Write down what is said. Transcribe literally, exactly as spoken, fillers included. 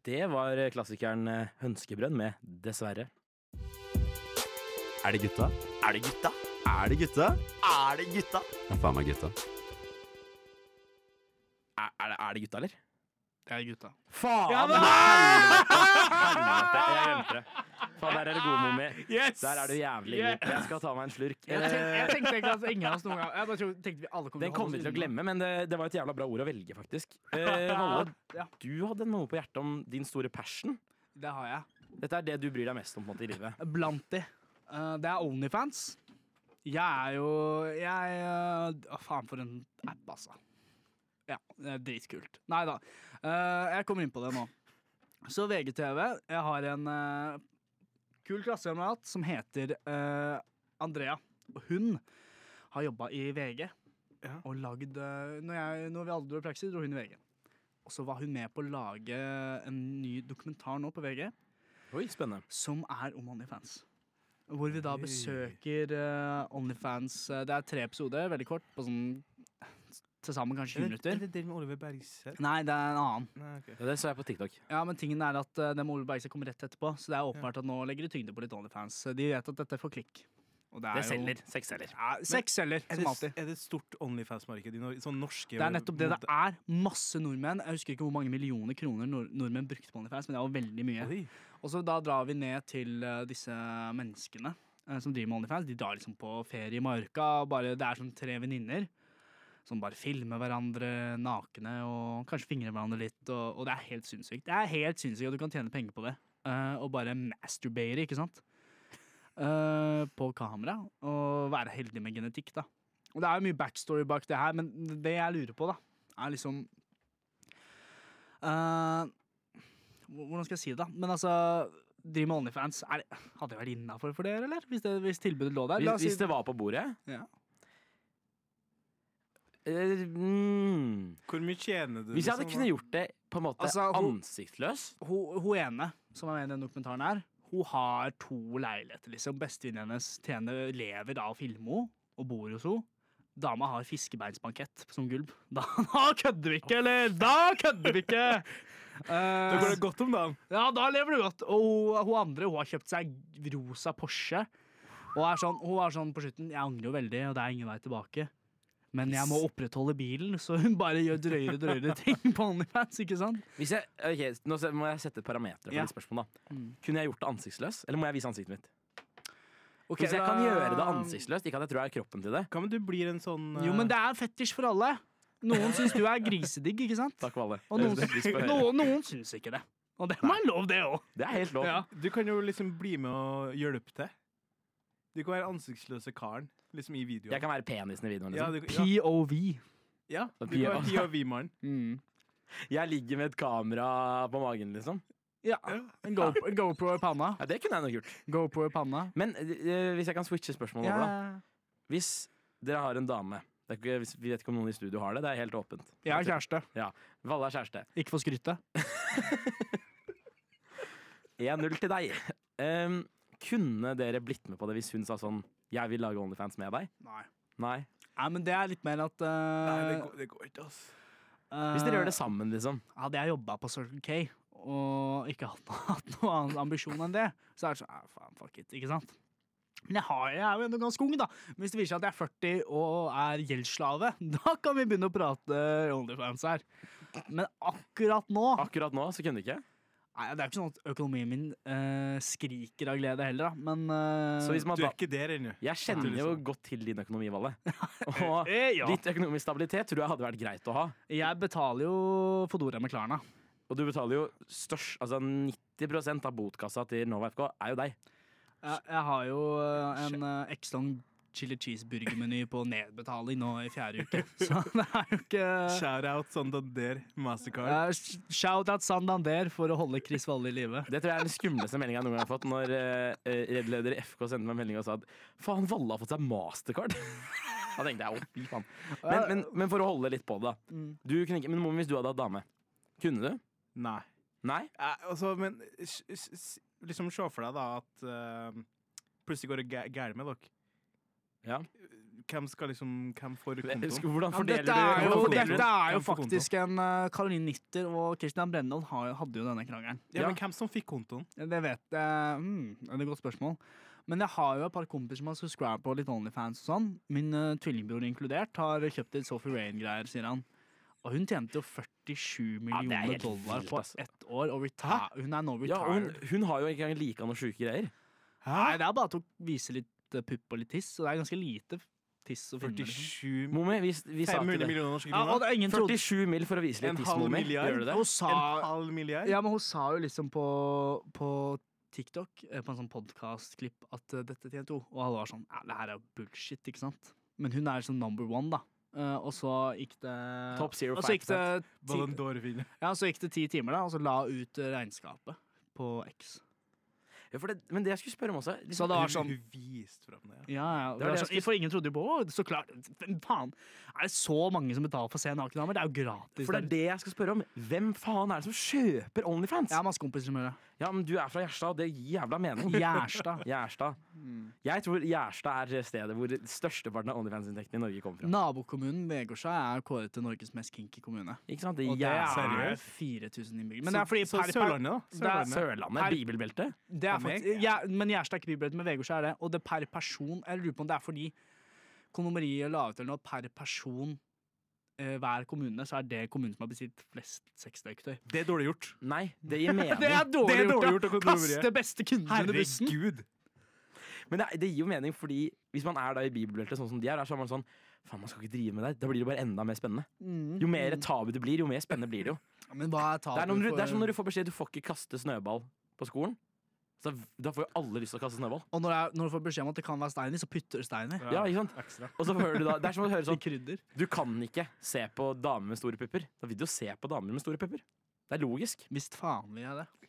Det var klassikeren Hønskebrønn med Dessverre. Er det gutta? Er det gutta? Er det gutta? Er det gutta? Ja, faen meg gutta. Er, er, det, er det gutta, eller? Det er gutta. Faen! Ja, men- Helvete, jeg glemte det. Faen, der er det god, Momi. Yes! Der er du jævlig Yes! god. Jeg skal ta meg en slurk. Jeg tenkte, jeg Eh, tenkte egentlig at ingen av oss noen gang Jeg bare tror, tenkte vi alle kom Den kommer vi til å glemme, men det, det var et jævla bra ord å velge, faktisk. Eh, Valle, Ja. du hadde noe på hjertet om din store passion. Det har jeg. Dette er det du bryr deg mest om på en måte i livet. Blant de. Eh, det er Onlyfans. Jeg er jo Jeg uh, Faen, for en app, altså. Ja, det er dritkult. Nei da. Eh, jeg kommer inn på det nå. Så V G T V. Jeg har en eh, kul klassekamerat som heter eh, Andrea. Og hun har jobba i V G. Ja. Og lagd eh, når, jeg, når vi alle dro i praksis, dro hun i V G. Og så var hun med på å lage en ny dokumentar nå på V G. Oi, spennende. Som er om Onlyfans. Hvor vi da besøker uh, Onlyfans. Uh, det er tre episoder, veldig kort, på sånn til sammen kanskje tjue minutter. Er det det med Oliver Bergseth? Nei, det er en annen. Nei, ok. Ja, det så jeg på TikTok. Ja, men tingen er at uh, det med Ole Bergstad kommer rett etterpå, så det er åpenbart at nå legger de tyngde på litt Onlyfans. De vet at dette får klikk. Og det er Det jo- selger. Sex selger. Ja, sex selger, Er som det, alltid. er det et stort Onlyfans-marked i Norge? Sånn norske Det er nettopp det det er. Masse nordmenn. Jeg husker ikke hvor mange millioner kroner nord nordmenn brukte på Onlyfans, men det var veldig mye. Oi. Og så da drar vi ned til uh, disse menneskene uh, som driver med Onlyfans. De drar liksom på ferie i marka. Bare, det er sånn tre venninner som bare filmer hverandre nakne og kanskje fingrer hverandre litt. Og, og det er helt sinnssykt. Det er helt sinnssykt at du kan tjene penger på det. Uh, og bare masturbate, ikke sant? Uh, på kamera. Og være heldig med genetikk, da. Og det er jo mye backstory bak det her, men det jeg lurer på, da, er liksom uh, Hvordan skal jeg si det, da? Men altså, drive med Onlyfans, er det, hadde det vært innafor for dere, eller? Hvis, det, hvis tilbudet lå der? La Hvis, oss si- hvis det var på bordet ja. eh, mm, Hvor mye tjener du? Hvis jeg hadde liksom, kunne gjort det på en måte Altså, hun- ansiktsløs Hun, hun ene, som er med i den dokumentaren her, hun har to leiligheter, liksom. Bestevenninnen hennes tjener, lever av å filme henne og bor hos henne. Dama har fiskebeinsbankett som gulv. Da, da kødder vi ikke, eller? Da kødder vi ikke! Da går Eh, det godt om dagen. ja, da lever du godt. Og hun, hun andre hun har kjøpt seg rosa Porsche. Og er sånn, hun er sånn på slutten, jeg angrer jo veldig, og det er ingen vei tilbake. Men jeg må opprettholde bilen, så hun bare gjør drøyere drøyere ting på OnlyFans, ikke sant? Hvis jeg, ok, Nå se- må jeg sette et parameter for Ja. litt spørsmål. da Mm. Kunne jeg gjort det ansiktsløs, eller må jeg vise ansiktet mitt? Ok, Hvis jeg da- kan gjøre det ansiktsløst, ikke at jeg tror jeg har kroppen til det. Hva om du blir en sånn Jo, men det er fetisj for alle. Noen syns du er grisedigg, ikke sant? Takk, Valle. Og noen, Det setter pris på å høre. noen, noen syns ikke det. Og det må være lov, det òg. Det er helt lov. Ja. Du kan jo liksom bli med og hjelpe til. Du kan være ansiktsløse karen liksom i videoen. Jeg kan være penisen i videoen. ja, Liksom. du, ja, P O V. ja, du P kan O V. være P O V-mannen. Mm. Jeg ligger med et kamera på magen, liksom. Ja. En Go- en GoPro i panna. Ja, Det kunne jeg nok gjort. GoPro i panna. Men eh, hvis jeg kan switche spørsmålet over, da. Ja. Hvis dere har en dame det er ikke, hvis- Vi vet ikke om noen i studio har det. Det er helt åpent. Jeg er kjæreste. Valle er kjæreste. Ikke få skryte. én null til deg. Em, kunne dere blitt med på det hvis hun sa sånn Jeg vil lage OnlyFans med deg? Nei. Nei. Nei, men det er litt mer at uh, Nei, det går, det går ikke, altså. Hvis dere gjør det sammen, liksom. Hadde jeg jobba på Circle K og ikke hatt, hatt noen annen ambisjon enn det, så er det sånn ah, faen, fuck it, ikke sant? Men jeg, har, jeg er jo ennå ganske ung, da. Men hvis det viser seg at jeg er førti og er gjeldsslave, da kan vi begynne å prate OnlyFans her. Men akkurat nå Akkurat nå så kunne du ikke. Nei, det er ikke sånn at økonomien min eh, skriker av glede heller, da. Men eh, Så hvis man Du da er ikke der ennå. Jeg kjenner jo godt til din økonomi, Valle. Og eh, ja. litt økonomisk stabilitet tror jeg hadde vært greit å ha. Jeg betaler jo Fodora med Klarna. Og du betaler jo størst Altså nitti prosent av botkassa til Nova F K er jo deg. Jeg, jeg har jo eh, en uh, X-Long chili cheeseburgermeny på nedbetaling nå i fjerde uke. Så det er jo ikke Shout-out Santander Mastercard. uh, sh- Shout-out Sandander for å holde Chris Valle i live. Det tror jeg er den skumleste meldinga jeg noen gang har fått. Når uh, Redd-leder i F K sendte meg melding og sa at faen, Valle har fått seg mastercard. Da tenkte jeg å, fy faen. Men, men, men for å holde litt på det, da. Mm. Du kunne ikke, men Momi, hvis du hadde hatt dame, kunne du? Nei. Nei? Eh, altså, men s- s- s- liksom se for deg da at eh, plutselig går det gæ- gærent med dere. Ja. hvem skal liksom Hvem får Hvordan kontoen? Ja, fordeler dette er du jo, hvordan fordeler du dette er jo Hvem får faktisk en uh, Caroline Nitter og Christian Brennhold har, hadde jo denne krangelen. Ja, Ja. men hvem som fikk kontoen? Ja, Det vet jeg. Hmm, det er et godt spørsmål. Men jeg har jo et par kompiser som har subscribed på litt OnlyFans og sånn. Min uh, tvillingbror inkludert har kjøpt litt Sophie Rain-greier, sier han. Og hun tjente jo førtisju Ja, det er millioner helt dollar vilt, på altså. ett år. Og reti- hun er nå Ja, og hun, retired. hun har jo ikke engang like noe sjuke greier. Nei, det er bare til å vise litt uh, pupp og litt tiss, og det er ganske lite tiss å finne. liksom. førtisju Momi, vi, vi sa fem ikke hundre det. millioner norske Ja, og kroner? det er ingen trodde førtisju mil for å vise litt En tiss, halv Momi. milliard? Gjør du det? Hun sa, En halv milliard? ja, men hun sa jo liksom på, på TikTok, eh, på en sånn podcast-klipp, at uh, dette tjente hun. Og alle var sånn, ja, det her er jo bullshit, ikke sant? Men hun er sånn number one, da. Uh, og så gikk det Top zero og så gikk det, Ballon ti, d'Or-vinner. ja, så gikk det ti timer, da, og så la ut uh, regnskapet på X. Ja, for det, men det jeg skulle spørre om også Så det var sånn Hun viste fram det. Ja, ja. Det Det var var det jeg sånn, for ingen trodde jo på «Å, så klart, hvem faen. Er det så mange som betaler for å se nakendamer? Det er jo gratis. For det er det jeg skal spørre om. Hvem faen er det som kjøper Onlyfans? Jeg har masse kompiser som gjør det. Ja, men du er fra Gjerstad, og det gir jævla mening. Gjerstad. Gjerstad. Mm. Jeg tror Gjerstad er stedet hvor størsteparten av Onlyfans-inntektene i Norge kommer fra. Nabokommunen Vegårshei er kåret til Norges mest kinky kommune. Ikke sant? Det Og er det er jævlig. fire tusen innbyggere. Men det er fordi så, per, så per, Sørlandet, da? det er- Sørlandet. Sørlandet, Her- bibelbelte. det er For meg, faktisk, ja, men Gjerstad er ikke bybillett, men Vegårshei er det. Og det per person Jeg lurer på om det er fordi kondomeriet la ut eller noe per person eh, hver kommune, så er det kommunen som har bestilt flest sexleketøy. Det er dårlig gjort. Nei, det gir mening. Det er dårlig Det er dårlig gjort! gjort da. av kondomeriet. Kaste beste kunden under bussen. Herregud! Men det, det gir jo mening, fordi hvis man er da i bibelbeltet sånn som de er, så er man sånn faen, man skal ikke drive med det. Da blir det bare enda mer spennende. Mm. Jo mer tabu det blir, jo mer spennende blir det jo. Men hva er Det er, tabu når du, for det er som når du får beskjed du får ikke kaste snøball på skolen. Så da får jo alle lyst til å kaste snøball. Og når, jeg, når du får beskjed om at det kan være stein i, så putter du stein i. Ja, ikke sant? Ekstra. Og så hører du da, det er som å høre I sånn krydder. du kan ikke se på damer med store pupper. Da vil du jo se på damer med store pupper. Det er logisk. Visst faen vil jeg det.